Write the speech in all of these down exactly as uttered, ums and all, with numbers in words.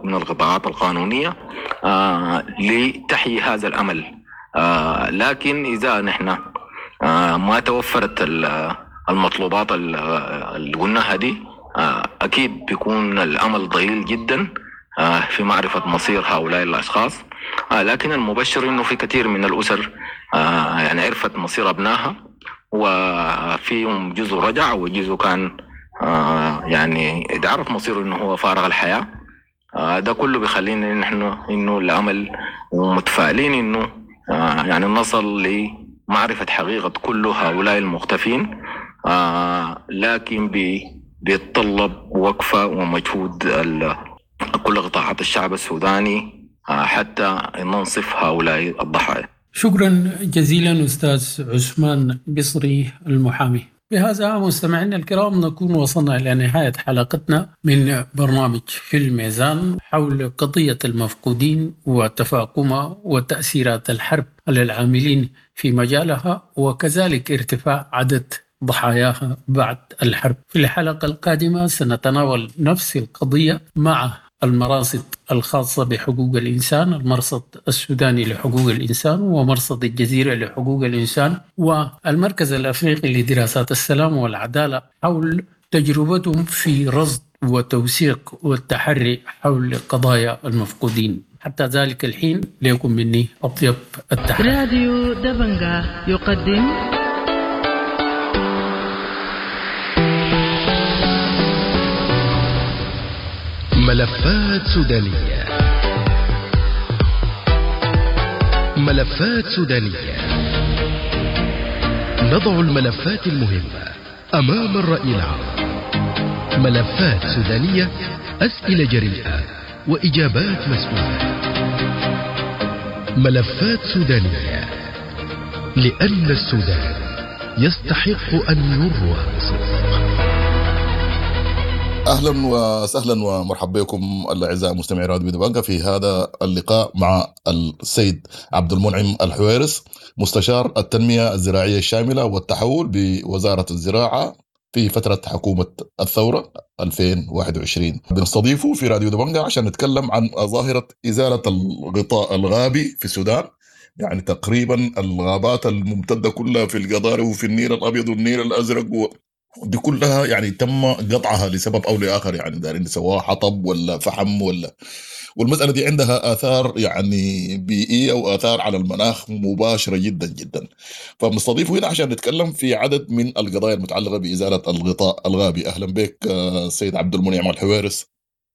من القطاعات القانونية آه لتحيي هذا الأمل. آه لكن إذا نحن آه ما توفرت المطلوبات اللي قلناها دي، آه أكيد بيكون الأمل ضئيل جدا آه في معرفة مصير هؤلاء الأشخاص. آه لكن المبشر إنه في كثير من الأسر آه يعني عرفت مصير أبنائها، وفيهم جزء رجع وجزء كان آه يعني يعرف مصيره إنه هو فارغ الحياة. آه ده كله بيخلينا نحن إنه الأمل ومتفائلين إنه آه يعني نصل لمعرفة حقيقة كل هؤلاء المختفين، آه لكن بي بيتطلب وقفة ومجهود كل قطاعات الشعب السوداني آه حتى ننصف هؤلاء الضحايا. شكرا جزيلا أستاذ عثمان بصري المحامي. بهذا مستمعينا الكرام نكون وصلنا إلى نهاية حلقتنا من برنامج في الميزان حول قضية المفقودين وتفاقمها وتأثيرات الحرب على العاملين في مجالها، وكذلك ارتفاع عدد ضحاياها بعد الحرب. في الحلقة القادمة سنتناول نفس القضية مع المراصد الخاصة بحقوق الإنسان، المرصد السوداني لحقوق الإنسان ومرصد الجزيرة لحقوق الإنسان والمركز الأفريقي لدراسات السلام والعدالة، حول تجربتهم في رصد وتوثيق والتحري حول قضايا المفقودين. حتى ذلك الحين ليكن مني أطيب التحري. راديو دبنجا يقدم ملفات سودانية. ملفات سودانية نضع الملفات المهمة أمام الرأي العام. ملفات سودانية، أسئلة جريئة وإجابات مسؤولة. ملفات سودانية، لأن السودان يستحق أن يروى بصدق. أهلا وسهلا ومرحبا بكم الأعزاء مستمعي راديو دبنجا في هذا اللقاء مع السيد عبد المنعم الحويرس، مستشار التنمية الزراعية الشاملة والتحول بوزارة الزراعة في فترة حكومة الثورة ألفين وواحد وعشرين. بنستضيفه في راديو دبنجا عشان نتكلم عن ظاهرة إزالة الغطاء الغابي في السودان، يعني تقريبا الغابات الممتدة كلها في القضاري وفي النيل الأبيض والنيل الأزرق و دي كلها يعني تم قطعها لسبب أو لآخر، يعني دارين سواء حطب ولا فحم ولا، والمسألة دي عندها آثار يعني بيئية وآثار على المناخ مباشرة جدا جدا. فمستضيفه هنا عشان نتكلم في عدد من القضايا المتعلقة بإزالة الغطاء الغابي. أهلا بك سيد عبد المنعم الحويرس.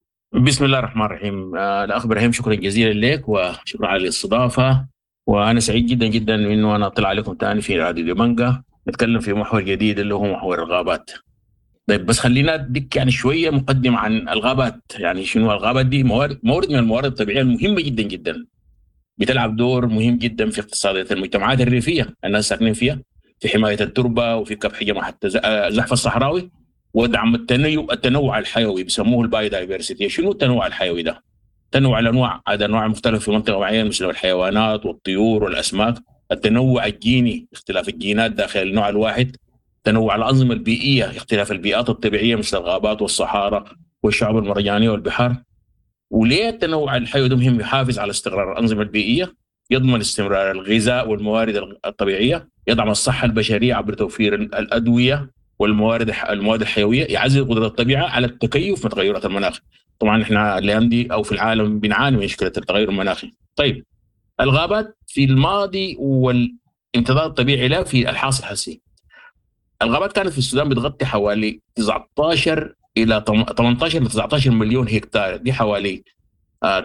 بسم الله الرحمن الرحيم. الأخ إبراهيم شكرا جزيلا لك وشكرا على الاستضافة، وأنا سعيد جدا جدا إنه أنا أطلع عليكم تاني في راديو دبنجا نتكلم في محور جديد اللي هو محور الغابات. طيب بس خلينا نديك يعني شوية مقدمة عن الغابات. يعني شنو الغابات دي؟ موارد مورد من الموارد الطبيعية المهمة جدا جدا، بتلعب دور مهم جدا في اقتصادية المجتمعات الريفية الناس ساكنين فيها، في حماية التربة وفي كبح جماعة الزحف الصحراوي ودعم التنوع التنوع الحيوي، بيسموه الباي دايفرسيتي. شنو التنوع الحيوي ده؟ تنوع الأنواع، هذا أنواع مختلفة في منطقة معينة مثل الحيوانات والطيور والأسماك. التنوع الجيني، اختلاف الجينات داخل النوع الواحد. تنوع الأنظمة البيئية، اختلاف البيئات الطبيعية مثل الغابات والصحارى والشعب المرجانية والبحار. وليه التنوع الحيوي ده مهم؟ يحافظ على استقرار الأنظمة البيئية، يضمن استمرار الغذاء والموارد الطبيعية، يدعم الصحة البشرية عبر توفير الأدوية والموارد المواد الحيوية، يعزز قدرة الطبيعة على التكيف مع تغيرات المناخ. طبعا احنا الأيام دي أو في العالم بنعاني من مشكلة التغير المناخي. طيب الغابات في الماضي والامتداد الطبيعي لها في الحاصل الحسي. الغابات كانت في السودان بتغطي حوالي تسعة عشر إلى ثمانية عشر إلى تسعة عشر مليون هكتار، دي حوالي آآ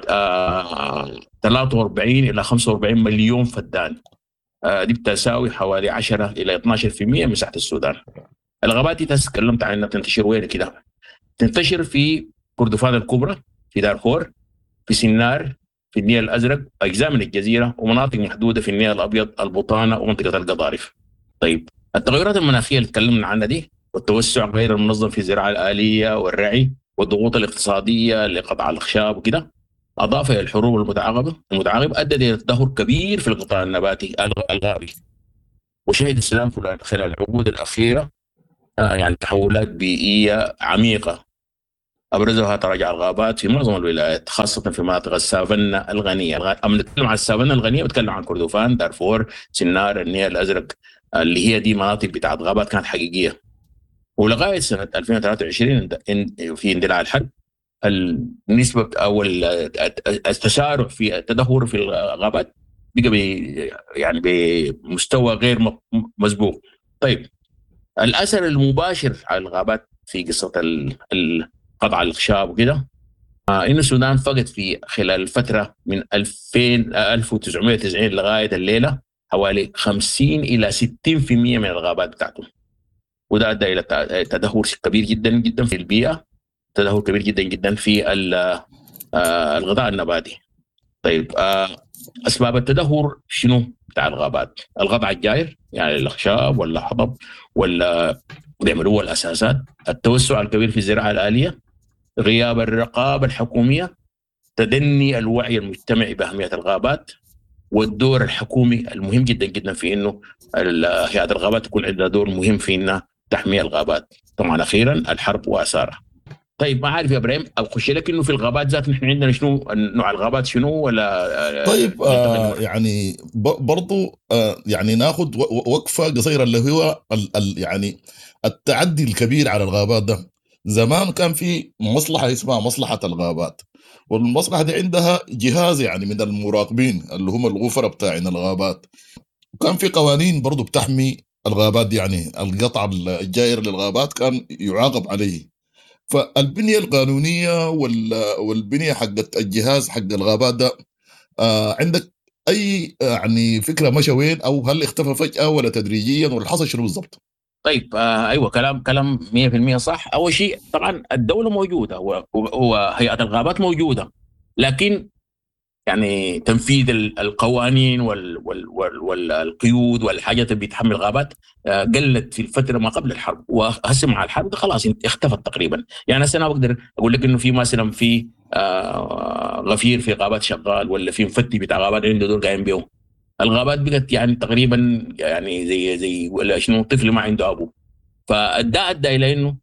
آآ ثلاثة وأربعين إلى خمسة وأربعين مليون فدان، دي بتساوي حوالي عشرة إلى اثنا عشر بالمئة من مساحة السودان. الغابات دي تكلمت عنها تنتشر وين كده؟ تنتشر في كردفان الكبرى، في دارفور، في سنار، في النيل الأزرق، أجزاء من الجزيرة، ومناطق محدودة في النيل الأبيض، البطانة ومنطقة القضارف. طيب التغيرات المناخية اللي تكلمنا عنها دي والتوسع غير المنظم في الزراعة الآلية والرعي والضغوط الاقتصادية لقطع الأخشاب وكده، أضافة إلى الحروب المتعاقبة المتعاقبة أدت إلى تدهور كبير في القطاع النباتي الغابي. وشهد السودان خلال العقود الأخيرة آه يعني تحولات بيئية عميقة أبرزها تراجع الغابات في معظم الولايات خاصة في مناطق السافانا الغنية. أما نتكلم عن السافانا الغنية بتكلم عن كردفان، دارفور، سنار، النيل الأزرق، اللي هي دي مناطق بتاعت غابات كانت حقيقية. ولغاية سنة ألفين وثلاثة وعشرين في اندلاع الحرب النسبة أو التسارع في التدهور في الغابات بقى يعني بمستوى غير مسبوق. طيب الأثر المباشر على الغابات في قصة قطع الأخشاب وكده آه إن السودان فقد في خلال الفترة من ألفين ألف وتسعمائة وتسعين لغاية الليلة حوالي خمسين إلى ستين بالمئة من الغابات بتاعته، وده أدى إلى تدهور كبير جدا جدا في البيئة، تدهور كبير جدا جدا في آه الغذاء النباتي. طيب آه أسباب التدهور شنو بتاع الغابات؟ القطع الجائر يعني الأخشاب ولا حطب ولا بيعملوا الأساسات، التوسع الكبير في الزراعة الآلية، غياب الرقابة الحكومية، تدني الوعي المجتمعي بأهمية الغابات، والدور الحكومي المهم جدا جدا في إنه هيئة الغابات تكون عندها دور مهم في إنها تحمي الغابات. طبعا أخيرا الحرب وآثارها. طيب ما عارف يا إبراهيم أخش لك إنه في الغابات ذات نحن عندنا شنو نوع الغابات شنو ولا طيب آه يعني برضو آه يعني ناخد وقفة قصيرة اللي هو ال ال يعني التعدي الكبير على الغابات ده. زمان كان في مصلحة اسمها مصلحة الغابات، والمصلحة دي عندها جهاز يعني من المراقبين اللي هم الغفرة بتاعين الغابات، وكان في قوانين برضو بتحمي الغابات دي، يعني القطع الجائر للغابات كان يعاقب عليه. فالبنية القانونية والبنية حقت الجهاز حق الغابات ده آه عندك أي يعني فكرة مشى وين، أو هل اختفى فجأة ولا تدريجيا ولا حصل شنو بالضبط؟ طيب آه أيوة كلام كلام مية بالمية صح. أول شيء طبعا الدولة موجودة وهيئة الغابات موجودة، لكن يعني تنفيذ القوانين وال وال وال والقيود والحاجات اللي بتحمي الغابات قلت في الفترة ما قبل الحرب، وهسه مع الحرب خلاص اختفت تقريبا. يعني أنا بقدر أقول لك إنه في مثلا في غفير في غابات شغال، ولا في مفتي بتاع غابات عنده دور قايم بيه. الغابات بقت يعني تقريبا يعني زي زي ولا شنو طفل ما عنده أبوه. فده أدى إلى إنه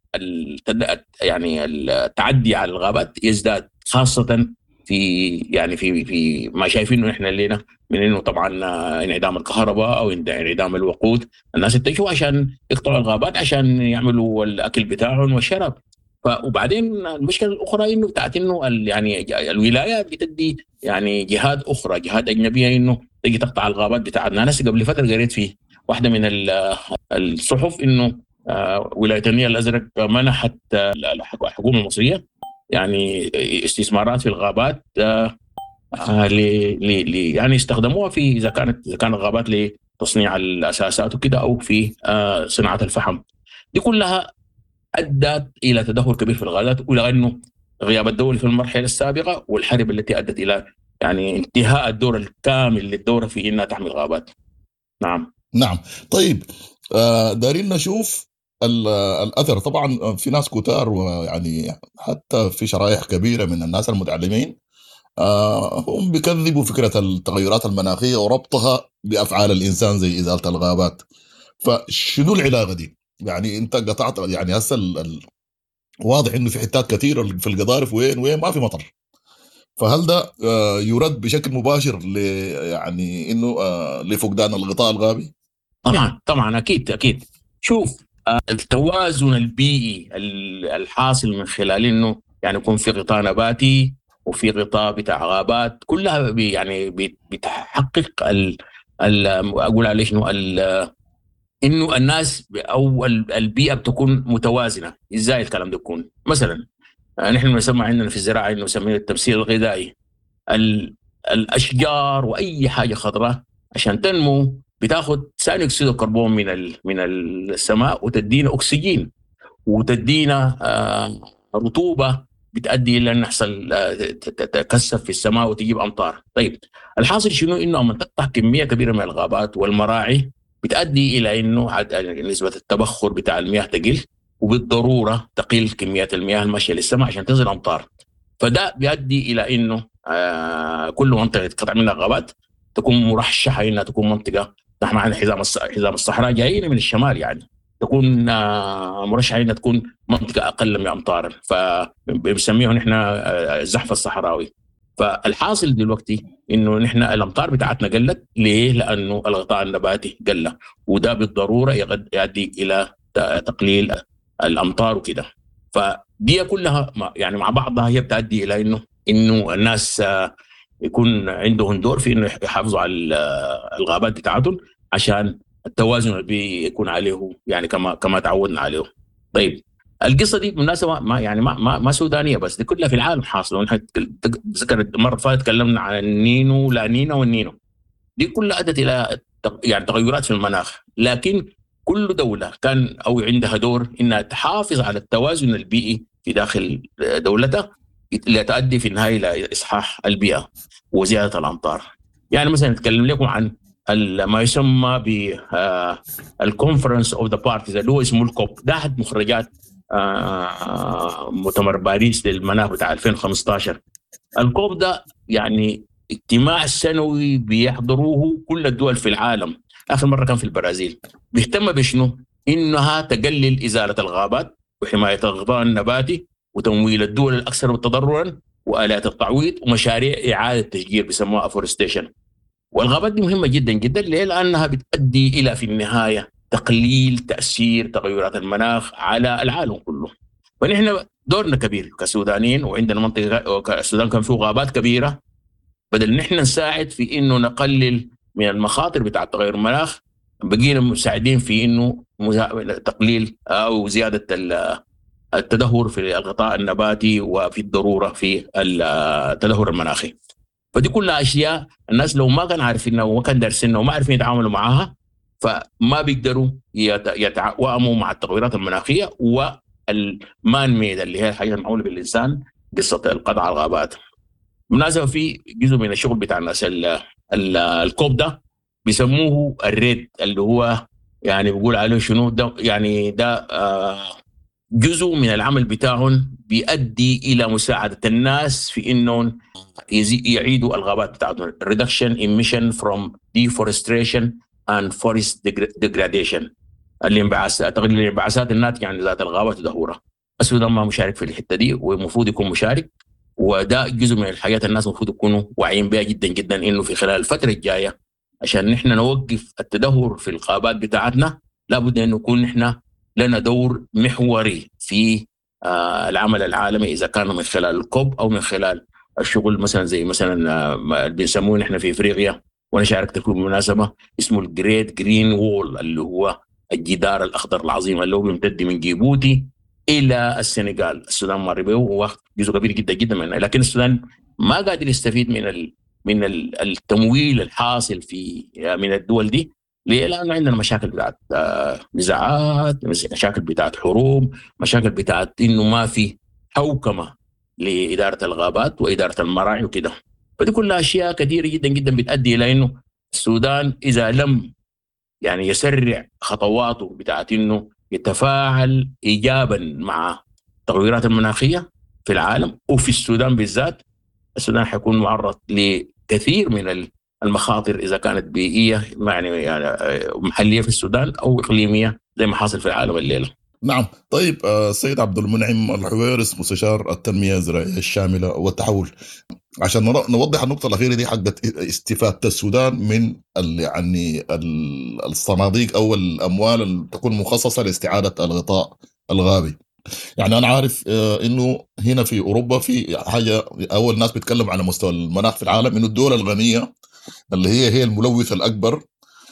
يعني التعدي على الغابات يزداد، خاصة في يعني في في ما شايفينه احنا اللينا من انه طبعا انعدام الكهرباء او انعدام الوقود، الناس اتجهوا عشان يقطعوا الغابات عشان يعملوا الاكل بتاعهم والشراب. وبعدين المشكله الاخرى انه بتاعت انه يعني الولايات بتدي يعني جهات اخرى، جهات اجنبيه انه تيجي تقطع الغابات بتاعتنا. انا قبل فتره قريت في واحده من الصحف انه ولايه النيل الازرق منحت الحكومه المصريه يعني استثمارات في الغابات آه ل يعني استخدموها في اذا كانت اذا كانت غابات لتصنيع الاساسات وكده، او في آه صناعه الفحم. دي كلها ادت الى تدهور كبير في الغابات، والى انه غياب الدوله في المرحله السابقه والحرب التي ادت الى يعني انتهاء الدور الكامل للدوله في انها تحمي الغابات. نعم نعم. طيب آه دارين نشوف الأثر. طبعا في ناس كتار ويعني حتى في شرائح كبيرة من الناس المتعلمين آه هم بيكذبوا فكرة التغيرات المناخية وربطها بأفعال الإنسان زي إزالة الغابات. فشنو العلاقة دي؟ يعني أنت قطعت يعني هسه واضح إنه في حتات كثيرة في القضارف وين وين ما في مطر، فهل ده آه يرد بشكل مباشر ل يعني إنه آه لفقدان الغطاء الغابي؟ طبعا طبعا أكيد أكيد. شوف التوازن البيئي الحاصل من خلال انه يعني يكون في غطاء نباتي وفي غطاء بتاع غابات، كلها بي يعني بتحقق ال ال اقول عليه شنو انه الناس او البيئه بتكون متوازنه. ازاي الكلام ده يكون؟ مثلا نحن بنسمع عندنا في الزراعه انه نسميه التمثيل الغذائي. الاشجار واي حاجه خضراء عشان تنمو بتاخد ثاني اكسيد الكربون من من السماء وتدينا اكسجين وتدينا آه رطوبه بتؤدي الى ان يحصل آه تتكثف في السماء وتجيب امطار. طيب الحاصل شنو؟ انه لما تقطع كميه كبيره من الغابات والمراعي بتؤدي الى انه نسبه التبخر بتاع المياه تقل، وبالضروره تقل كميه المياه الماشيه للسماء عشان تنزل امطار. فده بيؤدي الى انه آه كل منطقه قطع منها غابات تكون مرشحه انها تكون منطقه نحن عندنا حزام حزام الصحراء جايين من الشمال، يعني تكون مرشحة انها تكون منطقة اقل من امطار، فبنسميه نحن الزحف الصحراوي. فالحاصل دلوقتي انه نحن الامطار بتاعتنا قلت. ليه؟ لانه الغطاء النباتي قل، وده بالضرورة يؤدي الى تقليل الامطار وكده. فدي كلها يعني مع بعضها هي بتؤدي الى انه انه الناس يكون عندهم دور في انه يحافظوا على الغابات بتاعتهم عشان التوازن اللي يكون عليه يعني كما كما تعودنا عليه. طيب القصه دي بالمناسبه ما يعني ما ما, ما سودانيه بس، دي كلها في العالم حاصله. نحن ذكرت مره فاتت تكلمنا عن النينو لا نينا والنينو، دي كلها ادت الى يعني تغيرات في المناخ. لكن كل دوله كان او عندها دور انها تحافظ على التوازن البيئي في داخل دولتها لتؤدي في النهايه الى اصحاح البيئه وزياده الامطار. يعني مثلا نتكلم لكم عن ما يسمى بالكونفرنس اوف ذا بارتيز اللي هو اسمه الكوب. ده احد مخرجات مؤتمر باريس للمناخ بتاع ألفين وخمسة عشر. الكوب ده يعني اجتماع سنوي بيحضروه كل الدول في العالم. اخر مره كان في البرازيل. بيهتم بشنو؟ انها تقلل ازاله الغابات وحمايه الغطاء النباتي وتمويل الدول الاكثر تضررا والات التعويض ومشاريع اعاده تشجير بيسموها افورستيشن. والغابات دي مهمة جدا جدا ليه؟ لأنها بتؤدي إلى في النهاية تقليل تأثير تغيرات المناخ على العالم كله. ونحن دورنا كبير كسودانيين، وعندنا منطقة السودان كان فيه غابات كبيرة. بدل نحن نساعد في إنه نقلل من المخاطر بتاع تغير المناخ، بقينا مساعدين في إنه تقليل أو زيادة التدهور في الغطاء النباتي وفي الضرورة في التدهور المناخي. فدي كلها أشياء الناس لو ما كان عارفينها وما كان دارسينها وما عارفين يتعاملوا معها فما بيقدروا يتعاونوا مع التغيرات المناخية والمان ميد اللي هي الحاجة المعمولة بالإنسان، قصة القطع الغابات. بالمناسبة في جزء من الشغل بتاع الناس الكوب ده بيسموه الريد، اللي هو يعني بيقول عليه شنو ده، يعني ده آه جزء من العمل بتاعهم بيؤدي إلى مساعدة الناس في إنهم يعيدوا الغابات بتاعتهم. reduction emission from deforestation and forest degradation، الانبعاثات تقليل الانبعاثات الناتجة عن ذات الغابات وتدهورها. السودان ما مشارك في الحتة دي ومفروض يكون مشارك، وده جزء من الحاجات الناس مفروض يكونوا واعيين بها جدا جدا إنه في خلال الفترة الجاية عشان نحن نوقف التدهور في الغابات بتاعتنا لابد أن نكون نحن لنا دور محوري في آه العمل العالمي، إذا كان من خلال الكوب أو من خلال الشغل مثلا زي مثلا آه بنسموه نحن في إفريقيا، وأنا شاركت فيه بالمناسبة، اسمه الجريت جرين وول، اللي هو الجدار الأخضر العظيم اللي هو بيمتد من جيبوتي إلى السنغال. السودان مر به ووقت جزء كبير جدا جدا منه، لكن السودان ما قادر يستفيد من ال من التمويل الحاصل في من الدول دي. ليه؟ لأنه عندنا مشاكل بتاعت نزاعات، مشاكل بتاعت حروب، مشاكل بتاعت إنه ما في حوكمة لإدارة الغابات وإدارة المراعي وكده. فدي كلها أشياء كثيرة جدا جدا بتؤدي إلى إنه السودان إذا لم يعني يسرع خطواته بتاعت إنه يتفاعل إيجابا مع التغيرات المناخية في العالم وفي السودان بالذات، السودان حيكون معرض لكثير من المخاطر إذا كانت بيئية يعني محلية في السودان أو إقليمية زي ما حاصل في العالم الليلة. نعم. طيب السيد عبد المنعم الحويرس، مستشار التنمية الزراعية الشاملة والتحول، عشان نوضح النقطة الأخيرة دي حقت استفادة السودان من يعني الصناديق أو الأموال اللي تكون مخصصة لاستعادة الغطاء الغابي. يعني أنا عارف إنه هنا في أوروبا في حاجة أول ناس بيتكلم على مستوى المناخ في العالم، إنه الدول الغنية اللي هي هي الملوث الأكبر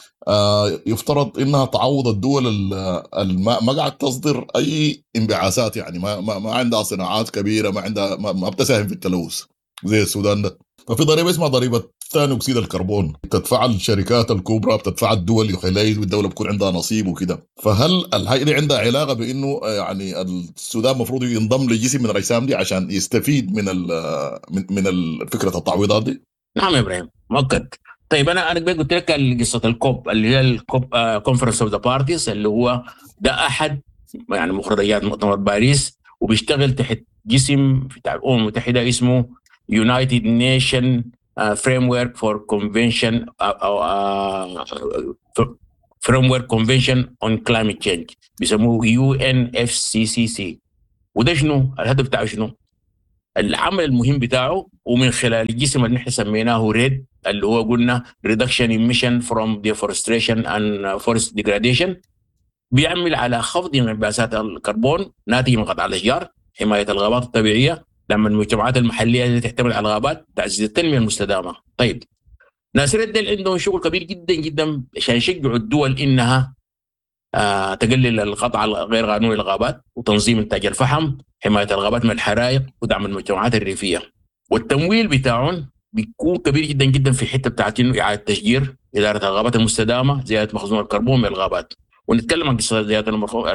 يفترض إنها تعوض الدول الماء ما قاعد تصدر أي انبعاثات، يعني ما ما, ما عندها صناعات كبيرة، ما عندها ما, ما بتساهم في التلوث زي السودان ده. ففي ضريبة اسمها ضريبة ثاني أكسيد الكربون بتدفع الشركات الكبرى، بتدفع الدول يخلي والدولة بكون عندها نصيب وكده. فهل الهاي دي عندها علاقة بإنه يعني السودان مفروض ينضم لجسم من الأجسام دي عشان يستفيد من من من فكرة التعويضات دي؟ نعم يا إبراهيم، مؤكد. طيب أنا أنا قلت لك قصة الكوب اللي هي الكوب كونفرنس أوف ذا بارتيز، اللي هو ده أحد يعني مخرجات مؤتمر باريس، وبيشتغل تحت جسم بتاع الأمم المتحدة اسمه United Nation uh, Framework for Convention uh, uh, for Framework Convention on Climate Change بيسموه يو إن إف سي سي سي. وده شنو الهدف بتاعه؟ شنو العمل المهم بتاعه؟ ومن خلال الجسم اللي نحن سميناه ريد اللي هو قلنا Reduction Emission from Deforestation and Forest Degradation، بيعمل على خفض انبعاثات الكربون ناتج من قطع الأشجار، حماية الغابات الطبيعية، دعم المجتمعات المحلية التي تعتمد على الغابات، تعزيز التنمية المستدامة. طيب ناس ريد ديل عندهم شغل كبير جدا جدا عشان يشجعوا الدول إنها آه تقلل القطع غير قانوني للغابات، وتنظيم إنتاج الفحم، حماية الغابات من الحرائق، ودعم المجتمعات الريفية. والتمويل بتاعهم بيكون كبير جدا جدا في حتة بتاعت إنه إعادة تشجير، إدارة الغابات المستدامة، زيادة مخزون الكربون من الغابات. ونتكلم عن قصة زيادة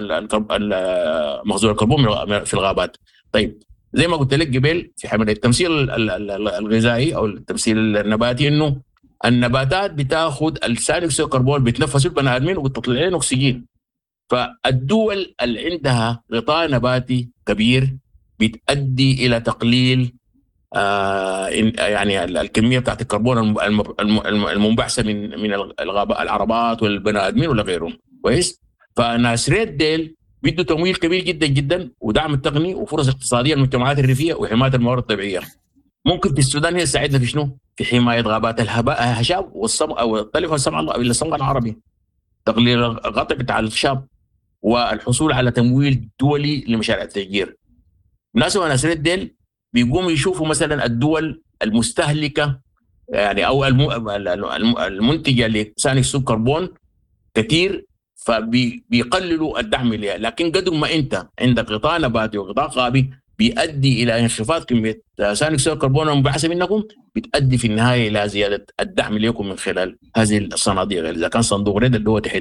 مخزون الكربون في الغابات. طيب زي ما قلت لك قبل في حملة التمثيل الغذائي أو التمثيل النباتي، إنه النباتات بتاخد ثاني أكسيد الكربون بتنفسه البني آدمين وبتطلع لنا أكسجين. فالدول اللي عندها غطاء نباتي كبير بتؤدي إلى تقليل آه يعني الكمية بتاعت الكربون المنبعثة من من العربات والبني آدمين ولا غيرهم. كويس. فناس ريد ديل بيدوا تمويل كبير جدا جدا ودعم التقني وفرص اقتصادية للمجتمعات الريفية وحماية الموارد الطبيعية. ممكن في السودان هي تساعدنا في شنو؟ في حماية غابات الهشاب والصمغ أو الطلف والصمغ العربي، تقليل الغطاء بتاع الخشاب، والحصول على تمويل دولي لمشاريع التشجير. ناس وناس ريد ديل بيقوموا يشوفوا مثلا الدول المستهلكة يعني أو المنتجة لثاني أكسيد الكربون كثير، فبيقللوا الدعم لها. لكن قدر ما أنت عندك غطاء نباتي وغطاء غابي بيؤدي إلى انخفاض كمية ثاني أكسيد الكربون المنبعثة منكم، بتؤدي في النهاية إلى زيادة الدعم لكم من خلال هذه الصناديق، إذا كان صندوق ريد اللي هو تحت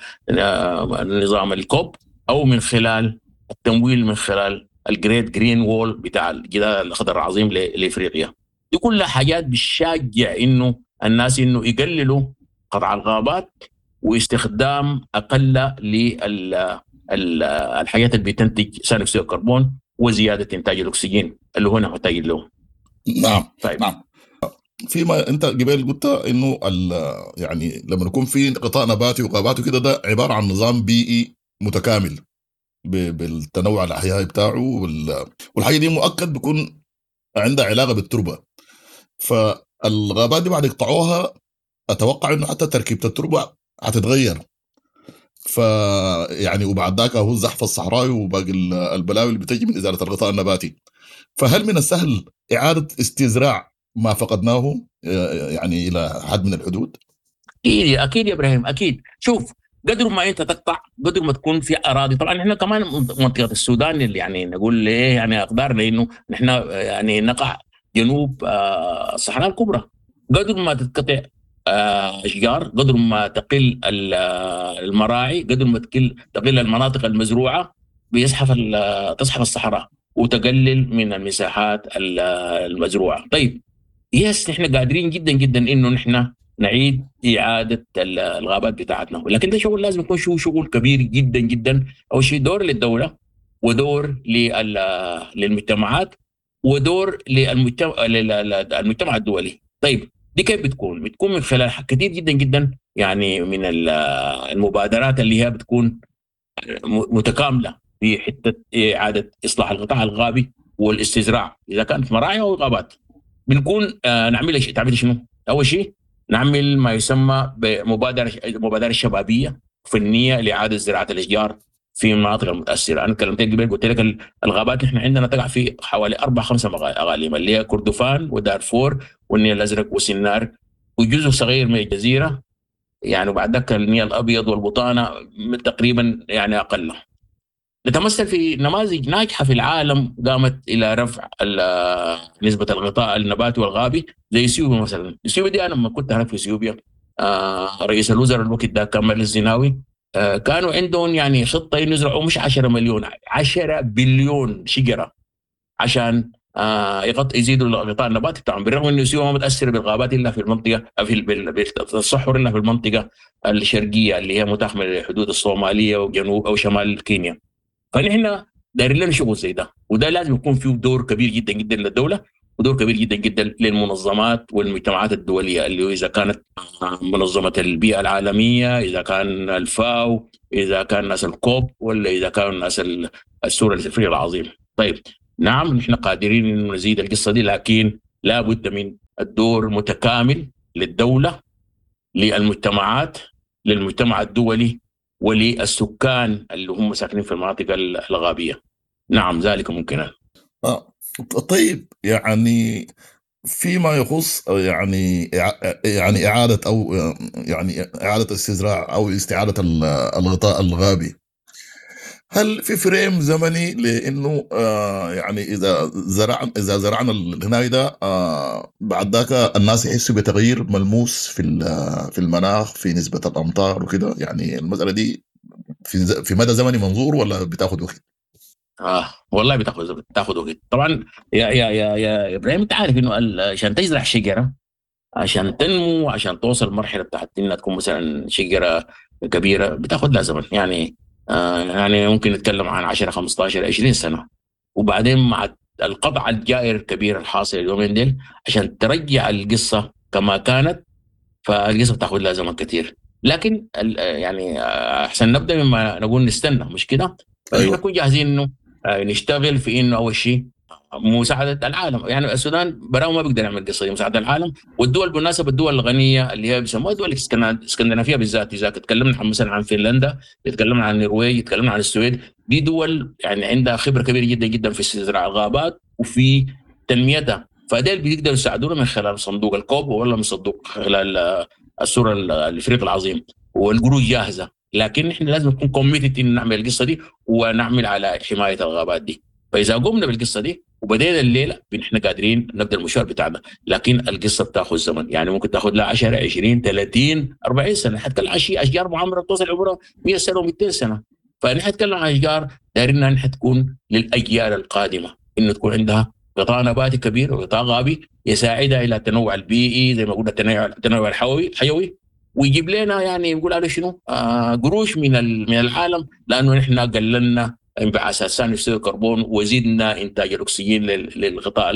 نظام الكوب، أو من خلال التمويل من خلال الجريت جرين وول بتاع الجدار الأخضر العظيم لإفريقيا. دي كلها حاجات بتشجع إنه الناس إنه يقللوا قطع الغابات واستخدام أقل للحاجات اللي بتنتج ثاني أكسيد الكربون وزيادة إنتاج الأكسجين اللي هو محتاج له. نعم. طيب. نعم. فيما أنت قبل قلت إنه يعني لما يكون في قطاع نباتي وغابات وكده ده عبارة عن نظام بيئي متكامل بالتنوع الأحيائي بتاعه، والحاجة دي مؤكد بيكون عندها علاقة بالتربة. فالغابات دي بعد يقطعوها أتوقع إنه حتى تركيبة التربة هتتغير، فيعني وبعد ذاك هو الزحف الصحراوي وباقي البلاوي اللي بتجي من إزالة الغطاء النباتي. فهل من السهل إعادة استزراع ما فقدناه يعني إلى حد من الحدود؟ أكيد أكيد يا إبراهيم، أكيد. شوف، قدر ما أنت تقطع قدر ما تكون في أراضي. طبعا إحنا كمان منطقة السودان اللي يعني نقول ليه يعني أقدارنا إنه نحن يعني نقع جنوب الصحراء الكبرى. قدر ما تتقطع أشجار قدر ما تقل المراعي قدر ما تقل تقل المناطق المزروعة، بيزحف تصحف الصحراء وتقلل من المساحات المزروعة. طيب يس نحن قادرين جدا جدا إنه نحن نعيد إعادة الغابات بتاعتنا، ولكن ده شغل لازم يكون شو شغل كبير جدا جدا. أول شيء دور للدولة، ودور للمجتمعات، ودور للمجتمع الدولي. طيب دي كيف بتكون؟ بتكون من خلال كثير جدا جدا يعني من المبادرات اللي هي بتكون متكاملة في حتة إعادة إصلاح القطاع الغابي والاستزراع إذا كانت مراعي أو غابات. بنكون نعمل شيء تعمل شنو؟ أول شيء نعمل ما يسمى بمبادرة مبادرة شبابية فنية لإعادة زراعة الأشجار في المناطق المتأثرة. أنا كلمت قبل قلت لك الغابات نحن عندنا تقع في حوالي أربع خمسة أقاليم اللي هي كردفان ودارفور والنيل الأزرق وسنار وجزء صغير من الجزيرة يعني، وبعد ذلك النيل الأبيض والبطانة تقريبا يعني أقل. نتمثل في نماذج ناجحة في العالم قامت إلى رفع نسبة الغطاء النباتي والغابي زي اثيوبيا مثلا. اثيوبيا دي أنا لما كنت هناك في اثيوبيا آه رئيس الوزراء الوقت ده كمال الزناوي آه كانوا عندهم يعني خطة إنه يزرعوا مش عشرة مليون عشرة بليون شجرة عشان آه يغطي يزيدوا الغطاء النباتي بتاعهم، بالرغم إنه اثيوبيا ما متأثرة بالغابات إلا في المنطقة في الصحراء إلا في المنطقة الشرقية اللي هي متاخمة حدود الصومالية وجنوب أو شمال كينيا. فنحن دايرين لنا شغل زي ده، وده لازم يكون فيه دور كبير جدا جدا للدولة، ودور كبير جدا جدا للمنظمات والمجتمعات الدوليه، اللي اذا كانت منظمه البيئه العالميه، اذا كان الفاو، اذا كان ناس الكوب، ولا اذا كان ناس السور الافريقي العظيم. طيب نعم نحن قادرين ان نزيد القصه دي، لكن لا بد من الدور متكامل للدوله، للمجتمعات، للمجتمع الدولي، وللسكان اللي هم ساكنين في المناطق الغابيه. نعم ذلك ممكن. آه. طيب يعني فيما يخص يعني يعني إعادة أو يعني إعادة استزراع أو استعادة الغطاء الغابي، هل في فريم زمني لأنه آه يعني إذا زرع إذا زرعنا الهناي ده آه بعد ذاك الناس يحسوا بتغيير ملموس في في المناخ، في نسبة الأمطار وكده؟ يعني المسألة دي في في مدى زمني منظور ولا بتاخد وقت؟ اه والله بتاخذ بتاخذ وقت طبعا. يا يا يا يا ابراهيم، انت عارف انه عشان تزرع شجره، عشان تنمو، عشان توصل المرحله بتاعت انها تكون مثلا شجره كبيره، بتاخذ لها زمن. يعني آه يعني ممكن نتكلم عن عشرة خمستاشر عشرين سنه، وبعدين مع القطع الجائر الكبير الحاصل اليومين ديل عشان ترجع القصه كما كانت، فالقصه بتاخذ لها زمن كثير. لكن يعني احسن نبدا مما نقول نستنى، مش كده؟ أيوة. نكون جاهزين انه نشتغل في انه اول شيء مساعده العالم. يعني السودان براو ما بيقدر يعمل قصه مساعده العالم، والدول بالمناسبه الدول الغنيه اللي هي بيسموها دول الاسكندنافيه بالذات، اذا تكلمنا عن مثلا عن فنلندا، تكلمنا عن النرويج، تكلمنا عن السويد، دي دول يعني عندها خبره كبيره جدا جدا في استزراع الغابات وفي تنميتها، فديل بيقدروا يساعدونا من خلال صندوق الكوب ولا من صندوق خلال السور الافريقي العظيم، والقروش جاهزه. لكن احنا لازم نكون كوميتد ان نعمل القصه دي ونعمل على حمايه الغابات دي. فاذا قمنا بالقصه دي وبدينا الليله احنا قادرين نبدا المشوار بتاعنا، لكن القصه بتاخذ زمن. يعني ممكن تاخذ لها عشرة عشرين ثلاثين أربعين سنه، حتى العشي اشجار معمره توصل عمرها مئة سنه و200 سنه. فنحن نتكلم عن اشجار دايرين انها تكون للاجيال القادمه، انه تكون عندها غطاء نباتي كبير وغطاء غابي يساعدها الى التنوع البيئي زي ما قلنا، التنوع التنوع الحيوي حيوي، ويجيب لنا يعني نقول عليه شنو آه قروش من من العالم، لانه نحن قللنا انبعاثات ثاني اكسيد الكربون وزيدنا انتاج الاكسجين للغطاء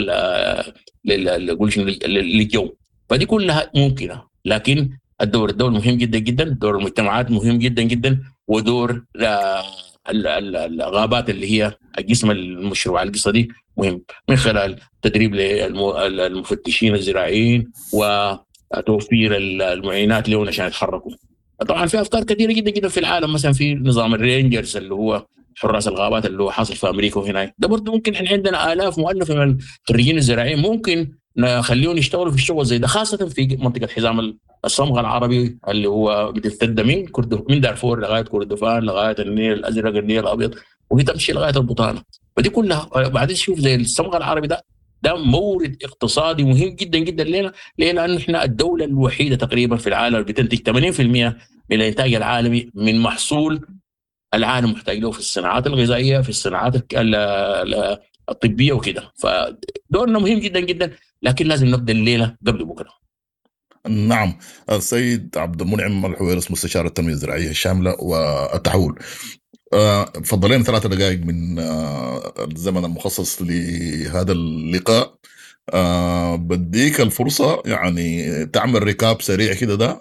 للجو. فدي كلها ممكنه، لكن الدور الدول مهم جدا جدا، دور المجتمعات مهم جدا جدا، ودور الغابات اللي هي الجسم المشروع على القصه دي مهم، من خلال تدريب للمفتشين الزراعيين وتوفير المعينات لهم عشان يتحركوا. طبعا في افكار كثيره جدا جدا في العالم، مثلا في نظام الرينجرز اللي هو حراس الغابات اللي هو حاصل في امريكا وهنا، ده برضه ممكن احنا عندنا الاف مؤلفه من الخريجين الزراعيين ممكن نخليهم يشتغلوا في الشغل زي ده، خاصه في منطقه حزام الصمغ العربي اللي هو بتمتد من من دارفور لغايه كردفان لغايه النيل الازرق النيل الابيض، وهي تمشي لغايه البطانه. فدي كلها بعدين شوف زي الصمغ العربي ده ده مورد اقتصادي مهم جدا جدا لنا، لانه احنا الدوله الوحيده تقريبا في العالم بتنتج ثمانين بالمئة من الانتاج العالمي من محصول العالم محتاج له في الصناعات الغذائيه، في الصناعات الطبيه وكده. فدورنا مهم جدا جدا، لكن لازم نبدا الليله قبل بكره. نعم. السيد عبد المنعم الحويرس، مستشار التنميه الزراعيه الشامله والتحول، تفضل لنا ثلاث دقائق من الزمن المخصص لهذا اللقاء. بديك الفرصه يعني تعمل ركاب سريع كده ده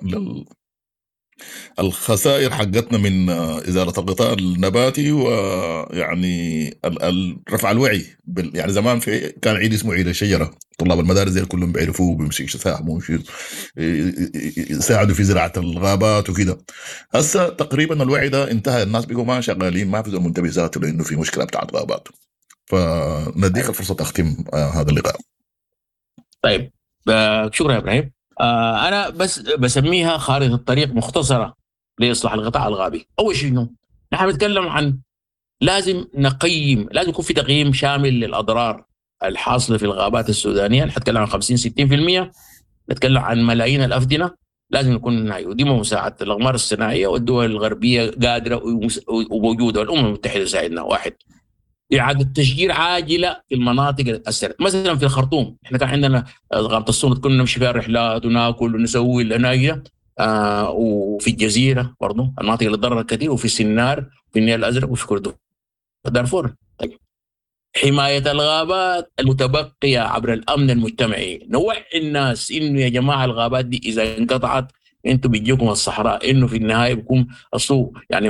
الخسائر حقتنا من إزالة الغطاء النباتي، ويعني رفع الوعي. يعني زمان في كان عيد اسمه عيد الشجرة، طلاب المدارس زي كلهم بيعرفوه، بيمسكوا يساهموا يساعدوا في زراعة الغابات وكده. هسه تقريبا الوعي ده انتهى، الناس بيقوا ما شغالين، ما في زي منتبه ذاته لأنه في مشكلة بتاعت غابات. فنديك الفرصة تختم هذا اللقاء. طيب شكرا يا إبراهيم. آه أنا بس بسميها خارطة الطريق مختصرة لإصلاح الغطاء الغابي. أول شيء نحن نتكلم عن لازم نقيم، لازم يكون في تقييم شامل للأضرار الحاصلة في الغابات السودانية. نتكلم عن خمسين ستين بالمئة، نتكلم عن ملايين الأفدنة، لازم نكون هاي ودي مساعدة الأقمار الصناعية والدول الغربية قادرة وموجودة، والأمم المتحدة تساعدنا. واحد، إعادة تشجير عاجلة في المناطق الأثرت، مثلا في الخرطوم إحنا كان عندنا غابة الصمت كنا نمشي فيها رحلات وناكل ونسوي الأناية، آه وفي الجزيرة برضو المناطق اللي ضررت كثير، وفي السنار في النيل الأزرق وفي كردفان دارفور. طيب حماية الغابات المتبقية عبر الأمن المجتمعي، نوعي الناس إنه يا جماعة الغابات دي إذا انقطعت انتوا بيجيكم الصحراء، انه في النهايه بيكون اصله يعني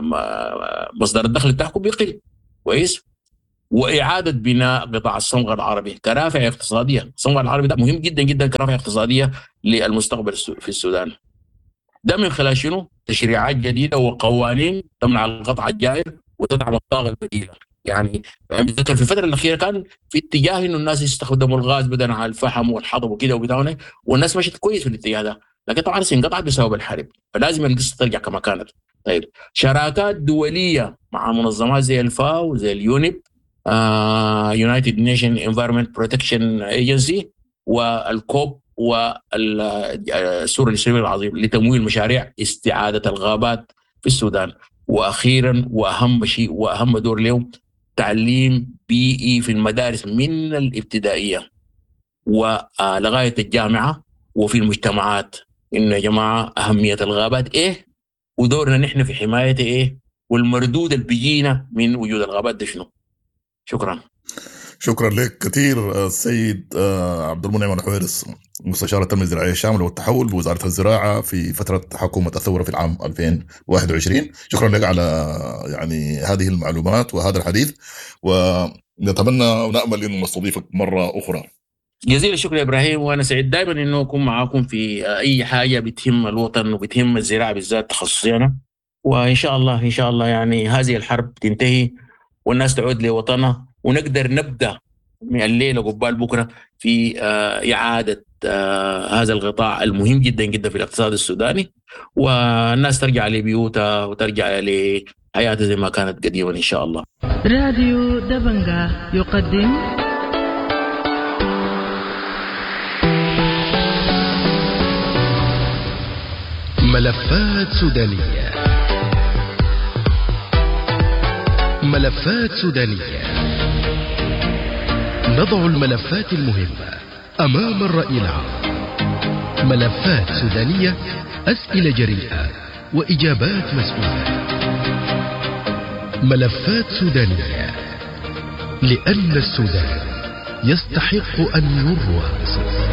مصدر الدخل بتاعكم بيقل كويس. واعاده بناء قطاع الصمغ العربي كرافع اقتصاديه، الصمغ العربي ده مهم جدا جدا كرافع اقتصاديه للمستقبل في السودان. ده من خلال شنو؟ تشريعات جديده وقوانين تمنع القطع الجائر وتدعم الطاقه البديله. يعني بتذكر في الفتره الاخيره كان في اتجاه انه الناس يستخدموا الغاز بدلا عن الفحم والحطب وكده وبتاعنا، والناس مشت كويس في الاتجاه ده، لكن طبعا انقطعت بسبب الحرب، فلازم القصه ترجع كما كانت. طيب شراكات دوليه مع منظمات زي الفاو زي اليونيب، يونايتد نيشن انفايرمنت بروتكشن ايجنسي والكوب والسور الاسلامي العظيم لتمويل مشاريع استعاده الغابات في السودان. واخيرا واهم شيء واهم دور اليوم تعليم بيئي في المدارس من الابتدائيه ولغايه الجامعه وفي المجتمعات، انه يا جماعه اهميه الغابات ايه ودورنا نحن في حمايته ايه والمردود اللي بيجينا من وجود الغابات ده شنو. شكرا. شكرا لك كثير السيد عبد المنعم الحويرس، مستشار التنميه الزراعيه الشامله والتحول بوزاره الزراعه في فتره حكومه الثوره في العام ألفين وواحد وعشرين. شكرا لك على يعني هذه المعلومات وهذا الحديث، ونتمنى ونامل انه نستضيفك مره اخرى. جزيل الشكر يا ابراهيم، وانا سعيد دائما انه اكون معاكم في اي حاجه بتهم الوطن وبتهم الزراعه بالذات تخصصينا، وان شاء الله ان شاء الله يعني هذه الحرب تنتهي والناس تعود لوطنها ونقدر نبدا من الليله قبال بكره في اعاده هذا القطاع المهم جدا جدا في الاقتصاد السوداني، والناس ترجع لبيوتها وترجع لحياتها زي ما كانت قديما ان شاء الله. راديو دبنجا يقدم ملفات سودانية. ملفات سودانية، نضع الملفات المهمة أمام الرأي العام. ملفات سودانية، أسئلة جريئة وإجابات مسؤولة. ملفات سودانية، لأن السودان يستحق أن يروى بصوت.